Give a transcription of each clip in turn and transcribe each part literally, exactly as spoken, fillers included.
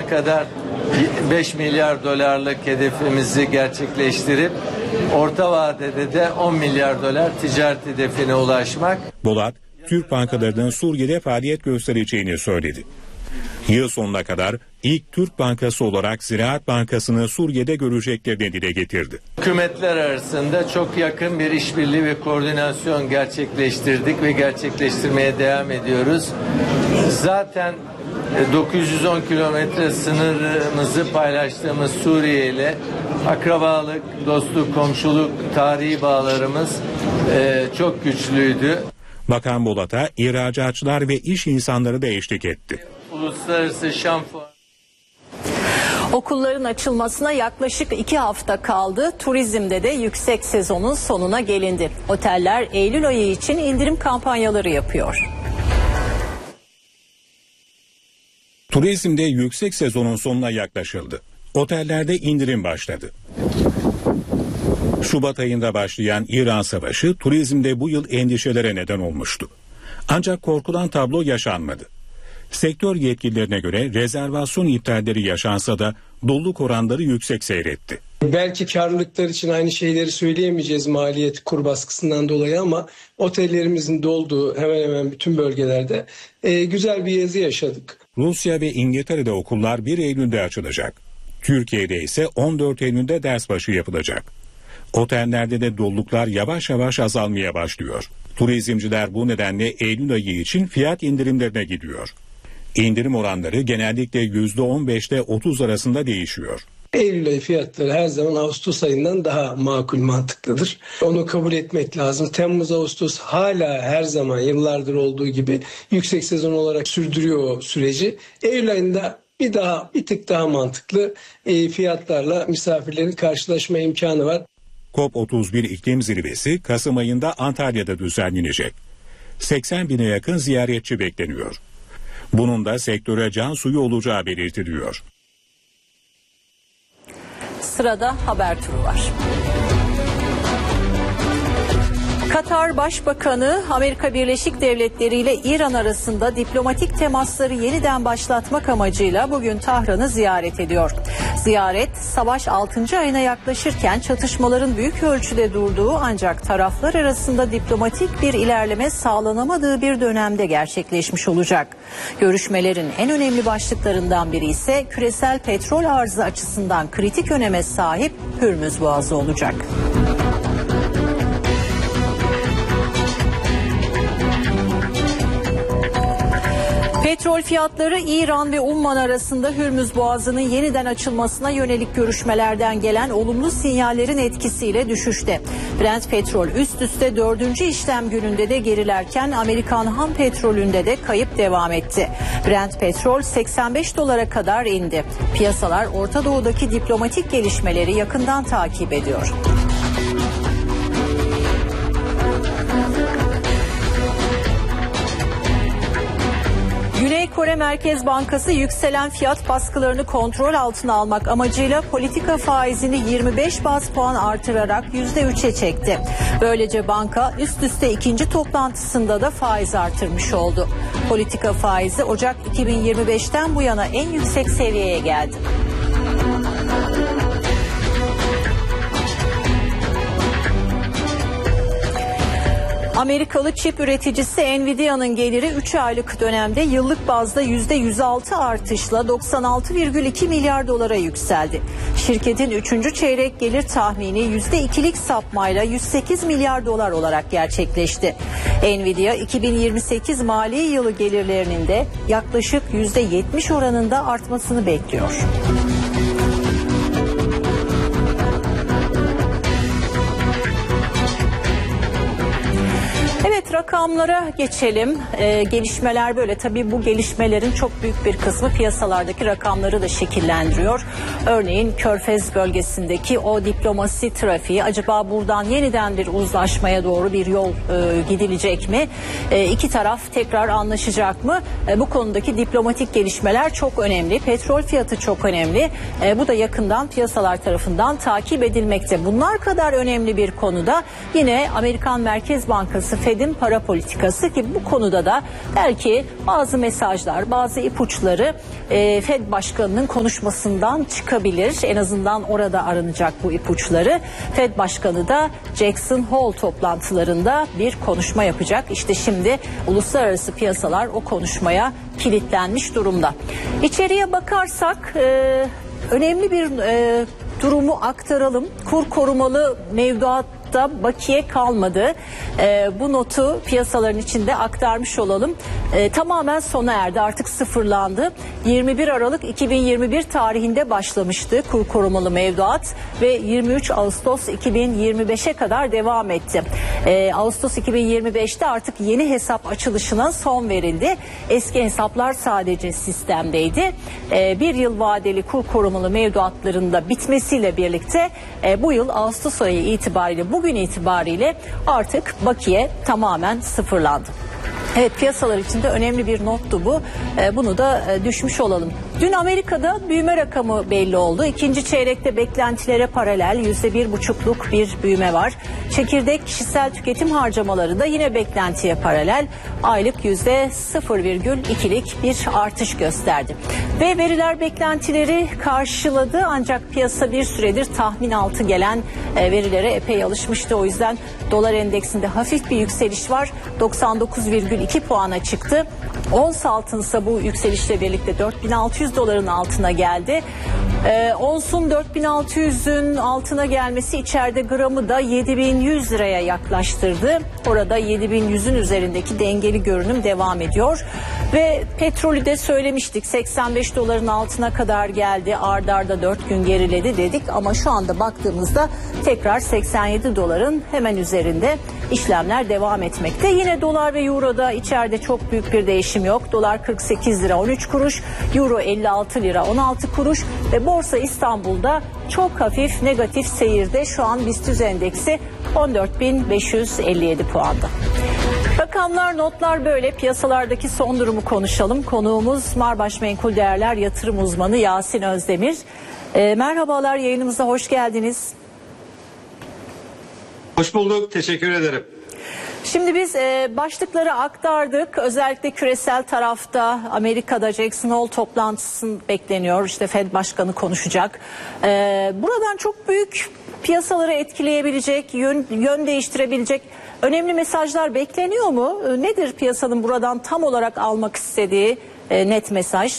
kadar beş milyar dolarlık hedefimizi gerçekleştirip orta vadede de on milyar dolar ticaret hedefine ulaşmak. Bolat, Türk bankalarının Suriye'de faaliyet göstereceğini söyledi. Yıl sonuna kadar ilk Türk bankası olarak Ziraat Bankası'nı Suriye'de göreceklerini dile getirdi. Hükümetler arasında çok yakın bir işbirliği ve koordinasyon gerçekleştirdik ve gerçekleştirmeye devam ediyoruz. Zaten dokuz yüz on kilometre sınırımızı paylaştığımız Suriye ile akrabalık, dostluk, komşuluk, tarihi bağlarımız e, çok güçlüydü. Bakan Bolat'a ihracatçılar ve iş insanları da eşlik etti. Uluslararası Şam Okulların açılmasına yaklaşık iki hafta kaldı. Turizmde de yüksek sezonun sonuna gelindi. Oteller Eylül ayı için indirim kampanyaları yapıyor. Turizmde yüksek sezonun sonuna yaklaşıldı. Otellerde indirim başladı. Şubat ayında başlayan İran Savaşı turizmde bu yıl endişelere neden olmuştu. Ancak korkulan tablo yaşanmadı. Sektör yetkililerine göre rezervasyon iptalleri yaşansa da doluluk oranları yüksek seyretti. Belki karlılıklar için aynı şeyleri söyleyemeyeceğiz maliyet kur baskısından dolayı ama otellerimizin dolduğu hemen hemen bütün bölgelerde e, güzel bir yazı yaşadık. Rusya ve İngiltere'de okullar bir Eylül'de açılacak. Türkiye'de ise on dört Eylül'de ders başı yapılacak. Otellerde de doluluklar yavaş yavaş azalmaya başlıyor. Turizmciler bu nedenle Eylül ayı için fiyat indirimlerine gidiyor. İndirim oranları genellikle yüzde on beşte otuz arasında değişiyor. Eylül ayı fiyatları her zaman Ağustos ayından daha makul, mantıklıdır. Onu kabul etmek lazım. Temmuz, Ağustos hala her zaman yıllardır olduğu gibi yüksek sezon olarak sürdürüyor o süreci. Eylül ayında bir daha bir tık daha mantıklı e, fiyatlarla misafirlerin karşılaşma imkanı var. COP otuz bir iklim zirvesi Kasım ayında Antalya'da düzenlenecek. seksen bine yakın ziyaretçi bekleniyor. Bunun da sektöre can suyu olacağı belirtiliyor. Sırada haber turu var. Katar Başbakanı Amerika Birleşik Devletleri ile İran arasında diplomatik temasları yeniden başlatmak amacıyla bugün Tahran'ı ziyaret ediyor. Ziyaret savaş altıncı ayına yaklaşırken çatışmaların büyük ölçüde durduğu ancak taraflar arasında diplomatik bir ilerleme sağlanamadığı bir dönemde gerçekleşmiş olacak. Görüşmelerin en önemli başlıklarından biri ise küresel petrol arzı açısından kritik öneme sahip Hürmüz Boğazı olacak. Petrol fiyatları İran ve Umman arasında Hürmüz Boğazı'nın yeniden açılmasına yönelik görüşmelerden gelen olumlu sinyallerin etkisiyle düşüşte. Brent petrol üst üste dördüncü işlem gününde de gerilerken Amerikan ham petrolünde de kayıp devam etti. Brent petrol seksen beş dolara kadar indi. Piyasalar Orta Doğu'daki diplomatik gelişmeleri yakından takip ediyor. Güney Kore Merkez Bankası yükselen fiyat baskılarını kontrol altına almak amacıyla politika faizini yirmi beş baz puan artırarak yüzde üçe çekti. Böylece banka üst üste ikinci toplantısında da faiz artırmış oldu. Politika faizi Ocak iki bin yirmi beşten bu yana en yüksek seviyeye geldi. Amerikalı çip üreticisi Nvidia'nın geliri üç aylık dönemde yıllık bazda yüzde yüz altı artışla doksan altı virgül iki milyar dolara yükseldi. Şirketin üçüncü çeyrek gelir tahmini yüzde ikilik sapmayla yüz sekiz milyar dolar olarak gerçekleşti. Nvidia iki bin yirmi sekiz mali yılı gelirlerinin de yaklaşık yüzde yetmiş oranında artmasını bekliyor. Evet, rakamlara geçelim. Ee, gelişmeler böyle. Tabii bu gelişmelerin çok büyük bir kısmı piyasalardaki rakamları da şekillendiriyor. Örneğin Körfez bölgesindeki o diplomasi trafiği, acaba buradan yeniden bir uzlaşmaya doğru bir yol e, gidilecek mi? E, iki taraf tekrar anlaşacak mı? E, bu konudaki diplomatik gelişmeler çok önemli. Petrol fiyatı çok önemli. E, bu da yakından piyasalar tarafından takip edilmekte. Bunlar kadar önemli bir konuda yine Amerikan Merkez Bankası Fed'in para politikası ki bu konuda da belki bazı mesajlar, bazı ipuçları e, Fed Başkanı'nın konuşmasından çıkabilir. En azından orada aranacak bu ipuçları. Fed Başkanı da Jackson Hole toplantılarında bir konuşma yapacak. İşte şimdi uluslararası piyasalar o konuşmaya kilitlenmiş durumda. İçeriye bakarsak e, önemli bir e, durumu aktaralım. Kur korumalı mevduatta bakiye kalmadı. E, bu notu piyasaların içinde aktarmış olalım. E, tamamen sona erdi. Artık sıfırlandı. yirmi bir Aralık iki bin yirmi bir tarihinde başlamıştı kur korumalı mevduat ve yirmi üç Ağustos iki bin yirmi beşe kadar devam etti. E, Ağustos iki bin yirmi beşte artık yeni hesap açılışına son verildi. Eski hesaplar sadece sistemdeydi. E, bir yıl vadeli kur korumalı mevduatlarında bitmesiyle birlikte e, bu yıl Ağustos ayı itibariyle bugün itibariyle artık bakiye tamamen sıfırlandı. Evet, piyasalar için de önemli bir nottu bu. Ee, bunu da e, düşmüş olalım. Dün Amerika'da büyüme rakamı belli oldu. İkinci çeyrekte beklentilere paralel yüzde bir buçukluk bir büyüme var. Çekirdek kişisel tüketim harcamaları da yine beklentiye paralel aylık yüzde sıfır virgül ikilik bir artış gösterdi. Ve veriler beklentileri karşıladı ancak piyasa bir süredir tahmin altı gelen e, verilere epey alışmıştı. O yüzden dolar endeksinde hafif bir yükseliş var. doksan dokuz virgül iki puana çıktı. Ons altınsa bu yükselişle birlikte dört bin altı yüz doların altına geldi. Ee, onsun dört bin altı yüzün altına gelmesi içeride gramı da yedi bin yüz liraya yaklaştırdı. Orada yedi bin yüzün üzerindeki dengeli görünüm devam ediyor. Ve petrolü de söylemiştik, seksen beş doların altına kadar geldi. Ard arda dört gün geriledi dedik ama şu anda baktığımızda tekrar seksen yedi doların hemen üzerinde işlemler devam etmekte. Yine dolar ve euroda içeride çok büyük bir değişim yok. Dolar kırk sekiz lira on üç kuruş, euro elli altı lira on altı kuruş ve Borsa İstanbul'da çok hafif negatif seyirde. Şu an BIST endeksi on dört bin beş yüz elli yedi puanda. Rakamlar, notlar böyle. Piyasalardaki son durumu konuşalım. Konuğumuz Marbaş Menkul Değerler Yatırım Uzmanı Yasin Özdemir. E, merhabalar, yayınımıza hoş geldiniz. Hoş bulduk, teşekkür ederim. Şimdi biz e, başlıkları aktardık. Özellikle küresel tarafta Amerika'da Jackson Hole toplantısı bekleniyor. İşte Fed Başkanı konuşacak. E, buradan çok büyük piyasaları etkileyebilecek, yön, yön değiştirebilecek önemli mesajlar bekleniyor mu? E, nedir piyasanın buradan tam olarak almak istediği e, net mesaj?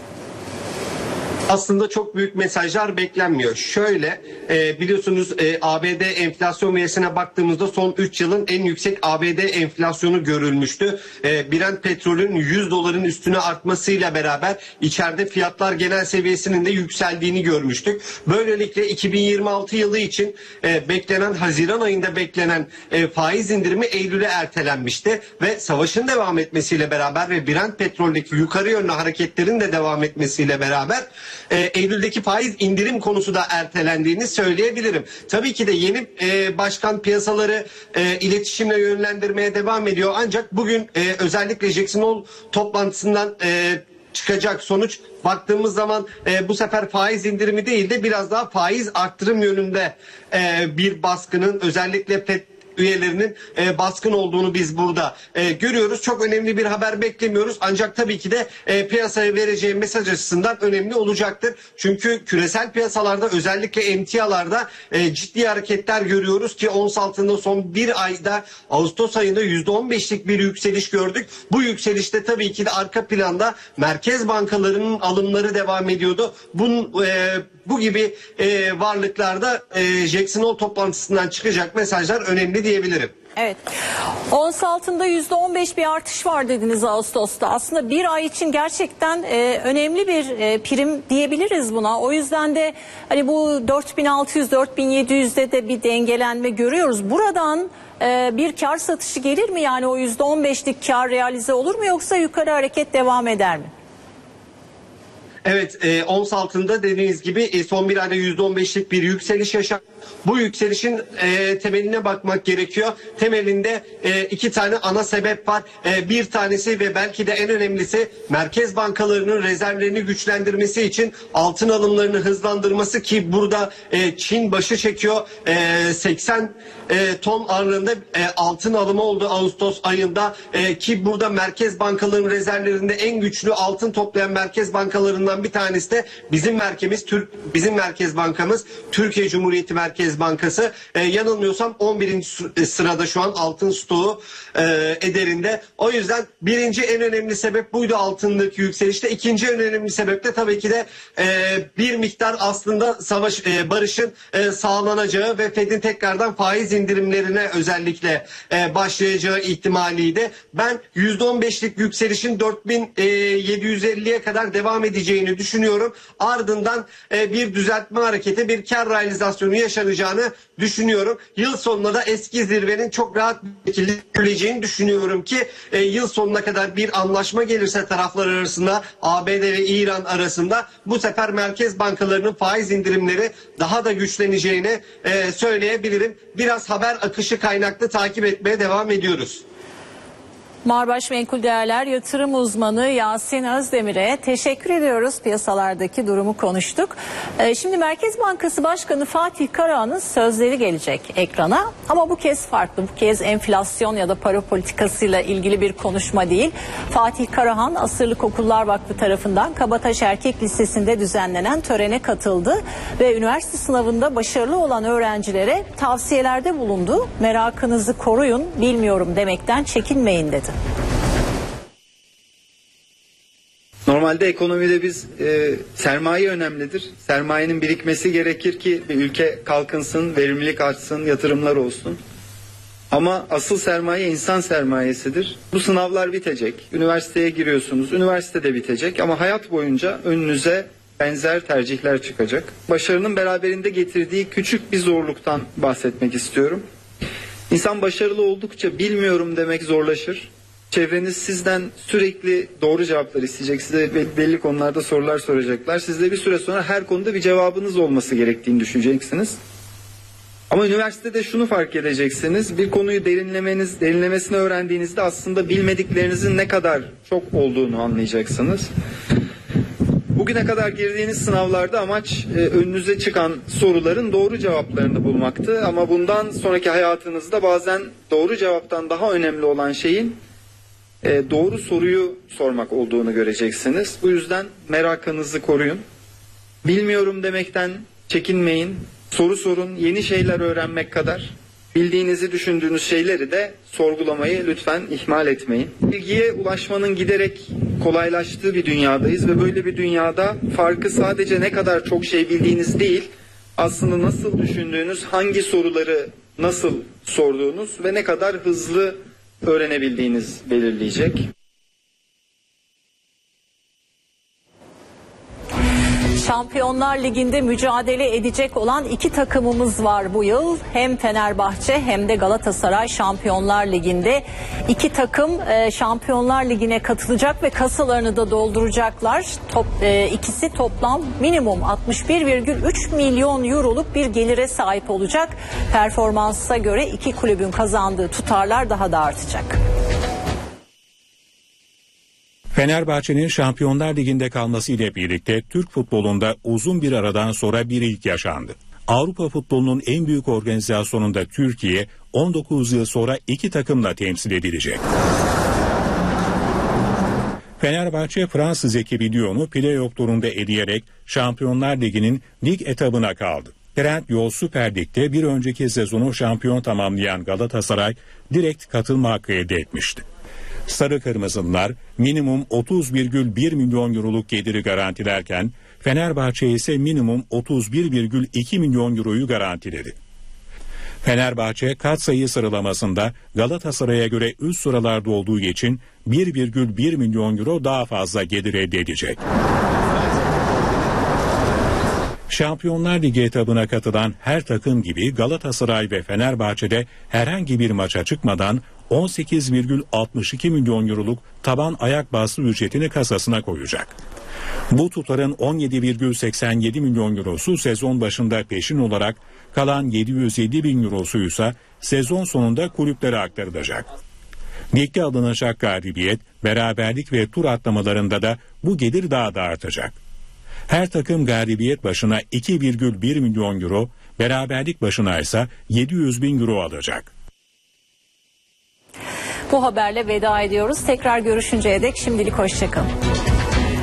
Aslında çok büyük mesajlar beklenmiyor. Şöyle e, biliyorsunuz e, A B D enflasyon verisine baktığımızda son üç yılın en yüksek A B D enflasyonu görülmüştü. E, Brent petrolün yüz doların üstüne artmasıyla beraber içeride fiyatlar genel seviyesinin de yükseldiğini görmüştük. Böylelikle iki bin yirmi altı yılı için e, beklenen Haziran ayında beklenen e, faiz indirimi Eylül'e ertelenmişti ve savaşın devam etmesiyle beraber ve Brent petroldeki yukarı yönlü hareketlerin de devam etmesiyle beraber E, Eylül'deki faiz indirim konusu da ertelendiğini söyleyebilirim. Tabii ki de yeni e, başkan piyasaları e, iletişimle yönlendirmeye devam ediyor. Ancak bugün e, özellikle Jackson Hole toplantısından e, çıkacak sonuç baktığımız zaman e, bu sefer faiz indirimi değil de biraz daha faiz arttırım yönünde e, bir baskının özellikle Fed üyelerinin e, baskın olduğunu biz burada e, görüyoruz. Çok önemli bir haber beklemiyoruz. Ancak tabii ki de e, piyasaya vereceği mesaj açısından önemli olacaktır. Çünkü küresel piyasalarda özellikle emtialarda e, ciddi hareketler görüyoruz ki ons altında son bir ayda Ağustos ayında yüzde on beşlik bir yükseliş gördük. Bu yükselişte tabii ki de arka planda merkez bankalarının alımları devam ediyordu. Bunun, e, bu gibi e, varlıklarda e, Jackson Hole toplantısından çıkacak mesajlar önemli diyebilirim. Evet. Ons altında yüzde on beş bir artış var dediniz Ağustos'ta. Aslında bir ay için gerçekten e, önemli bir e, prim diyebiliriz buna. O yüzden de hani bu dört bin altı yüz dört bin yedi yüzde de bir dengelenme görüyoruz. Buradan e, bir kar satışı gelir mi? Yani o yüzde on beşlik kar realize olur mu yoksa yukarı hareket devam eder mi? Evet, e, ons altında dediğiniz gibi e, son bir ayda yüzde on beşlik bir yükseliş yaşandı. bu yükselişin e, temeline bakmak gerekiyor. Temelinde e, iki tane ana sebep var. E, bir tanesi ve belki de en önemlisi merkez bankalarının rezervlerini güçlendirmesi için altın alımlarını hızlandırması ki burada e, Çin başı çekiyor. E, seksen e, ton ağırlığında e, altın alımı oldu Ağustos ayında e, ki burada merkez bankalarının rezervlerinde en güçlü altın toplayan merkez bankalarından bir tanesi de bizim merkezimiz Türk bizim merkez bankamız Türkiye Cumhuriyeti Merkez Bankası. E, yanılmıyorsam on birinci sırada şu an altın stoğu e, ederinde. O yüzden birinci en önemli sebep buydu altındaki yükselişte. İkinci en önemli sebep de tabii ki de e, bir miktar aslında savaş e, barışın e, sağlanacağı ve Fed'in tekrardan faiz indirimlerine özellikle e, başlayacağı ihtimaliydi. Ben yüzde on beşlik yükselişin dört bin yedi yüz elliye kadar devam edeceğini düşünüyorum. Ardından e, bir düzeltme hareketi, bir kar realizasyonu yaşanacağını düşünüyorum. Yıl sonunda da eski zirvenin çok rahat bir şekilde görüleceğini düşünüyorum ki e, yıl sonuna kadar bir anlaşma gelirse taraflar arasında A B D ve İran arasında bu sefer merkez bankalarının faiz indirimleri daha da güçleneceğini e, söyleyebilirim. Biraz haber akışı kaynaklı takip etmeye devam ediyoruz. Marbaş Menkul Değerler yatırım uzmanı Yasin Özdemir'e teşekkür ediyoruz. Piyasalardaki durumu konuştuk. Ee, şimdi Merkez Bankası Başkanı Fatih Karahan'ın sözleri gelecek ekrana. Ama bu kez farklı. Bu kez enflasyon ya da para politikasıyla ilgili bir konuşma değil. Fatih Karahan Asırlık Okullar Vakfı tarafından Kabataş Erkek Lisesi'nde düzenlenen törene katıldı ve üniversite sınavında başarılı olan öğrencilere tavsiyelerde bulundu. Merakınızı koruyun, bilmiyorum demekten çekinmeyin dedi. Normalde ekonomide biz e, sermaye önemlidir. Sermayenin birikmesi gerekir ki bir ülke kalkınsın, verimlilik artsın, yatırımlar olsun. Ama asıl sermaye insan sermayesidir. Bu sınavlar bitecek. Üniversiteye giriyorsunuz. Üniversite de bitecek ama hayat boyunca önünüze benzer tercihler çıkacak. Başarının beraberinde getirdiği küçük bir zorluktan bahsetmek istiyorum. İnsan başarılı oldukça bilmiyorum demek zorlaşır. Çevreniz sizden sürekli doğru cevaplar isteyecek. Size belli konularda sorular soracaklar. Siz de bir süre sonra her konuda bir cevabınız olması gerektiğini düşüneceksiniz. Ama üniversitede şunu fark edeceksiniz. Bir konuyu derinlemeniz, derinlemesine öğrendiğinizde aslında bilmediklerinizin ne kadar çok olduğunu anlayacaksınız. Bugüne kadar girdiğiniz sınavlarda amaç e, önünüze çıkan soruların doğru cevaplarını bulmaktı. Ama bundan sonraki hayatınızda bazen doğru cevaptan daha önemli olan şeyin e, doğru soruyu sormak olduğunu göreceksiniz. Bu yüzden merakınızı koruyun. Bilmiyorum demekten çekinmeyin. Soru sorun, yeni şeyler öğrenmek kadar bildiğinizi düşündüğünüz şeyleri de sorgulamayı lütfen ihmal etmeyin. Bilgiye ulaşmanın giderek kolaylaştığı bir dünyadayız ve böyle bir dünyada farkı sadece ne kadar çok şey bildiğiniz değil, aslında nasıl düşündüğünüz, hangi soruları nasıl sorduğunuz ve ne kadar hızlı öğrenebildiğiniz belirleyecek. Şampiyonlar Ligi'nde mücadele edecek olan iki takımımız var bu yıl. Hem Fenerbahçe hem de Galatasaray Şampiyonlar Ligi'nde. İki takım Şampiyonlar Ligi'ne katılacak ve kasalarını da dolduracaklar. Top, ikisi toplam minimum altmış bir virgül üç milyon euroluk bir gelire sahip olacak. Performansa göre iki kulübün kazandığı tutarlar daha da artacak. Fenerbahçe'nin Şampiyonlar Ligi'nde kalması ile birlikte Türk futbolunda uzun bir aradan sonra bir ilk yaşandı. Avrupa futbolunun en büyük organizasyonunda Türkiye on dokuz yıl sonra iki takımla temsil edilecek. Fenerbahçe Fransız ekibi Lyon'u play-off turunda eleyerek Şampiyonlar Ligi'nin lig etabına kaldı. Trendyol Süper Lig'de bir önceki sezonu şampiyon tamamlayan Galatasaray direkt katılma hakkı elde etmişti. Sarı Kırmızılar minimum otuz virgül bir milyon euroluk geliri garantilerken Fenerbahçe ise minimum otuz bir virgül iki milyon euroyu garantiledi. Fenerbahçe katsayı sıralamasında Galatasaray'a göre üst sıralarda olduğu için bir virgül bir milyon euro daha fazla gelir elde edecek. Şampiyonlar Ligi etabına katılan her takım gibi Galatasaray ve Fenerbahçe'de herhangi bir maça çıkmadan on sekiz virgül altmış iki milyon euroluk taban ayak bastı ücretini kasasına koyacak. Bu tutarın on yedi virgül seksen yedi milyon eurosu sezon başında peşin olarak, kalan yedi yüz yedi bin eurosu ise sezon sonunda kulüplere aktarılacak. Ligde alınacak galibiyet, beraberlik ve tur atlamalarında da bu gelir daha da artacak. Her takım galibiyet başına iki virgül bir milyon euro, beraberlik başına ise yedi yüz bin euro alacak. Bu haberle veda ediyoruz. Tekrar görüşünceye dek şimdilik hoşçakalın.